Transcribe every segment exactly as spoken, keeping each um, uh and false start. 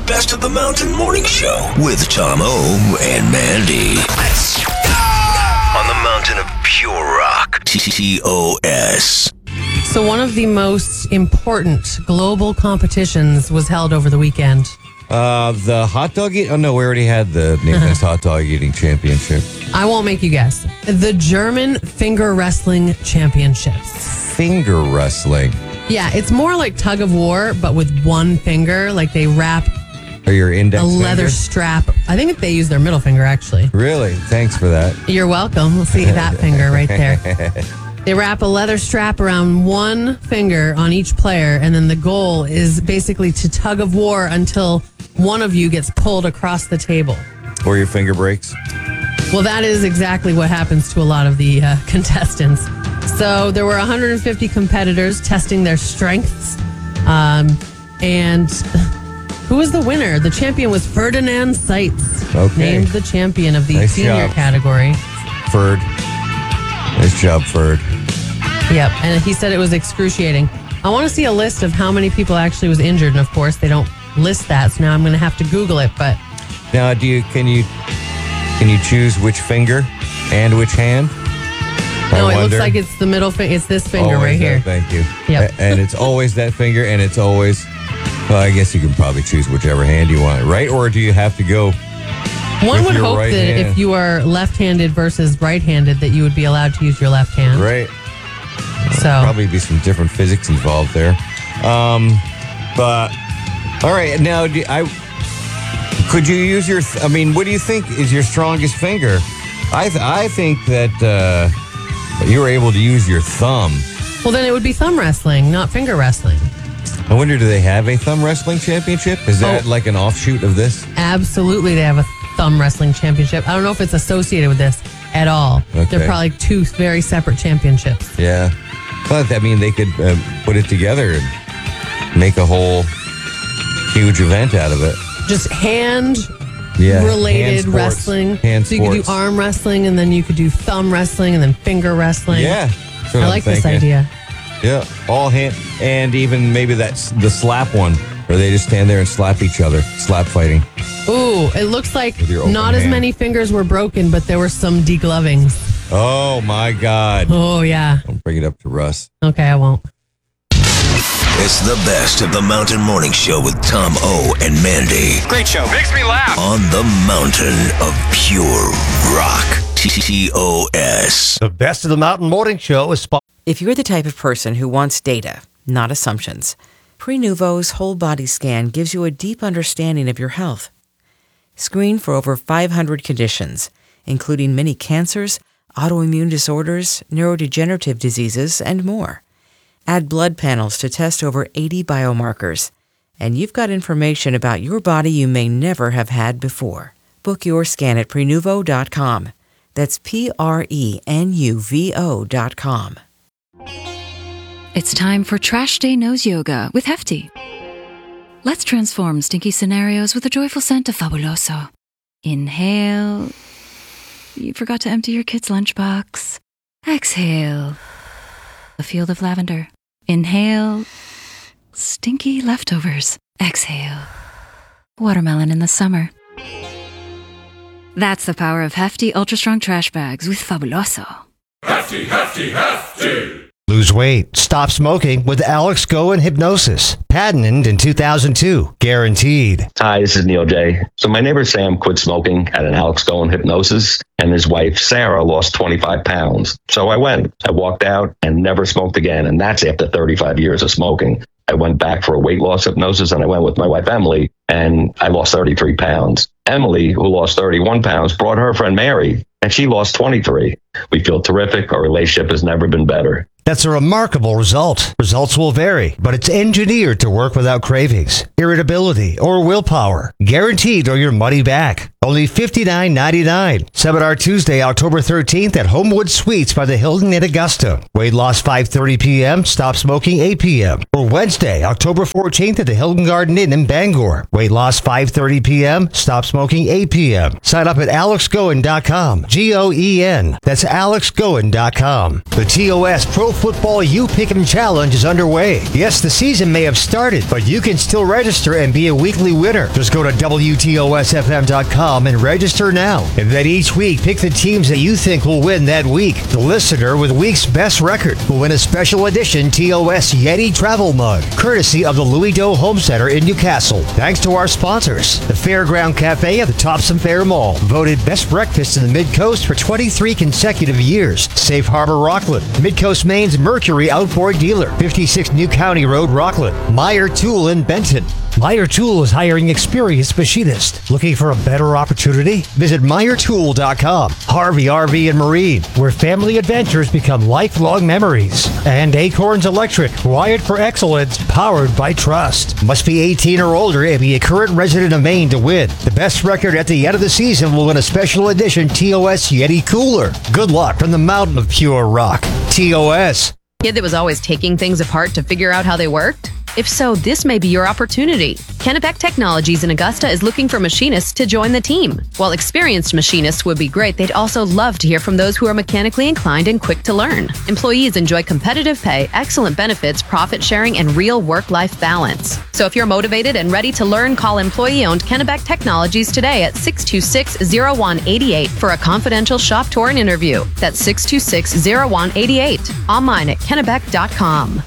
Best of the Mountain Morning Show with Tom O and Mandy. Let's go! On the mountain of pure rock. T O S. So one of the most important global competitions was held over the weekend. Uh, the hot dog eat? Oh, no, we already had the Nathan's Hot Dog Eating Championship. I won't make you guess. The German Finger Wrestling Championships. Finger wrestling. Yeah, it's more like tug of war, but with one finger. Like they wrap Or your index a leather finger? strap. I think they use their middle finger, actually. Really? Thanks for that. You're welcome. We'll see that finger right there. They wrap a leather strap around one finger on each player, and then the goal is basically to tug of war until one of you gets pulled across the table. Or your finger breaks? Well, that is exactly what happens to a lot of the uh, contestants. So there were one hundred fifty competitors testing their strengths. Um, and who was the winner? The champion was Ferdinand Seitz, Okay. named the champion of the Nice senior job. category. Ferd. Nice job, Ferd. Yep, and he said it was excruciating. I want to see a list of how many people actually was injured, and of course they don't list that, so now I'm going to have to Google it. But Now, do you can you can you choose which finger and which hand? no, I it looks wonder. like it's the middle finger. It's this finger Always right here. that, Thank you. Yep. A- And it's always that finger, and it's always. Well, I guess you can probably choose whichever hand you want, right? Or do you have to go? One with would your hope right that hand. if you are left-handed versus right-handed, that you would be allowed to use your left hand. Right. So Probably be some different physics involved there. Um, but all right, now do I could you use your? Th- I mean, what do you think is your strongest finger? I th- I think that uh, you were able to use your thumb. well, then it would be thumb wrestling, not finger wrestling. I wonder, do they have a thumb wrestling championship? Is that Oh. like an offshoot of this? Absolutely, they have a thumb wrestling championship. I don't know if it's associated with this at all. Okay. They're probably two very separate championships. Yeah, but I mean, they could uh, put it together and make a whole huge event out of it. Just hand Yeah, related hand sports. wrestling. Hand so you could sports. do arm wrestling, and then you could do thumb wrestling, and then finger wrestling. Yeah, that's what I I'm like this thinking. idea. Yeah, all hand, and even maybe that's the slap one, where they just stand there and slap each other, slap fighting. Ooh, it looks like With your open not as hand. many fingers were broken, but there were some deglovings. Oh my God! Oh yeah. Don't bring it up to Russ. Okay, I won't. It's the best of the Mountain Morning Show with Tom O and Mandy. Great show. Makes me laugh. On the mountain of pure rock. T O S. The Best of the Mountain Morning Show is sponsored. If you're the type of person who wants data, not assumptions, Prenuvo's whole body scan gives you a deep understanding of your health. Screen for over five hundred conditions, including many cancers, autoimmune disorders, neurodegenerative diseases, and more. Add blood panels to test over eighty biomarkers, and you've got information about your body you may never have had before. Book your scan at Prenuvo dot com. That's P R E N U V O dot com. It's time for Trash Day Nose Yoga with Hefty. Let's transform stinky scenarios with a joyful scent of Fabuloso. Inhale. You forgot to empty your kid's lunchbox. Exhale. A field of lavender. Inhale. Stinky leftovers. Exhale. Watermelon in the summer. That's the power of Hefty Ultra Strong Trash Bags with Fabuloso. Hefty, hefty, hefty. Lose weight. Stop smoking with Alex Go and Hypnosis. Patented in two thousand two. Guaranteed. Hi, this is Neil J. So my neighbor Sam quit smoking at an Alex Go and Hypnosis, and his wife Sarah lost twenty-five pounds. So I went. I walked out and never smoked again, and that's after thirty-five years of smoking. I went back for a weight loss hypnosis, and I went with my wife Emily, and I lost thirty-three pounds. Emily, who lost thirty-one pounds, brought her friend Mary, and she lost twenty-three. We feel terrific. Our relationship has never been better. That's a remarkable result. Results will vary, but it's engineered to work without cravings, irritability, or willpower. Guaranteed or your money back. Only fifty-nine ninety-nine. Seminar Tuesday, October thirteenth at Homewood Suites by the Hilton in Augusta. Weight loss five thirty p.m., stop smoking eight p.m. Or Wednesday, October fourteenth at the Hilton Garden Inn in Bangor. Weight loss five thirty p.m., stop smoking eight p.m. Sign up at alex goen dot com. G O E N. That's alex goen dot com. The T O S Pro Football U Pick'em Challenge is underway. Yes, the season may have started, but you can still register and be a weekly winner. Just go to W T O S F M dot com and register now. And then each week, pick the teams that you think will win that week. The listener with the week's best record will win a special edition T O S Yeti travel mug, courtesy of the Louis Doe Home Center in Newcastle. Thanks to our sponsors, the Fairground Cafe at the Topsom Fair Mall, voted best breakfast in the Mid-Coast for twenty-three consecutive years. Safe Harbor Rockland, Mid-Coast Maine's Mercury Outboard Dealer, fifty-six New County Road, Rockland. Meyer Tool in Benton. Meyer Tool is hiring experienced machinists. Looking for a better opportunity? Visit Meyer Tool dot com. Harvey R V and Marine, where family adventures become lifelong memories. And Acorns Electric, wired for excellence, powered by trust. Must be eighteen or older and be a current resident of Maine to win. The best record at the end of the season will win a special edition T O S Yeti cooler. Good luck from the mountain of pure rock. T O S. Kid that was always taking things apart to figure out how they worked? If so, this may be your opportunity. Kennebec Technologies in Augusta is looking for machinists to join the team. While experienced machinists would be great, they'd also love to hear from those who are mechanically inclined and quick to learn. Employees enjoy competitive pay, excellent benefits, profit sharing, and real work-life balance. So if you're motivated and ready to learn, call employee-owned Kennebec Technologies today at six two six, zero one eight eight for a confidential shop tour and interview. That's six two six, zero one eight eight. Online at kennebec dot com.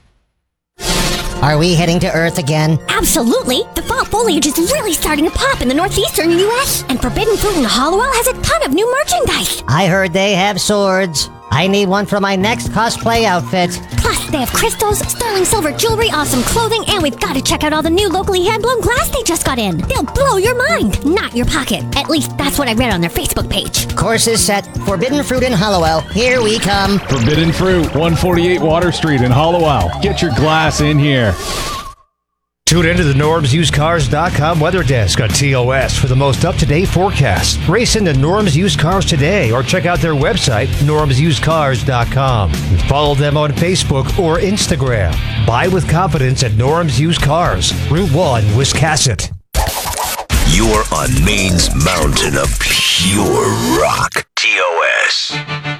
Are we heading to Earth again? Absolutely! The fall foliage is really starting to pop in the northeastern U S, and Forbidden Fruit in Hollowell has a ton of new merchandise. I heard they have swords. I need one for my next cosplay outfit. Plus, they have crystals, sterling silver jewelry, awesome clothing, and we've got to check out all the new locally hand-blown glass they just got in. They'll blow your mind, not your pocket. At least that's what I read on their Facebook page. Course is set. Forbidden Fruit in Hollowell. Here we come. Forbidden Fruit, one forty-eight Water Street in Hollowell. Get your glass in here. Tune into the Norms Used Cars dot com weather desk on T O S for the most up-to-date forecast. Race into Norms Used Cars today or check out their website, Norms Used Cars dot com. And follow them on Facebook or Instagram. Buy with confidence at Norms Used Cars, Route one, Wiscasset. You're on Maine's mountain of pure rock. T O S.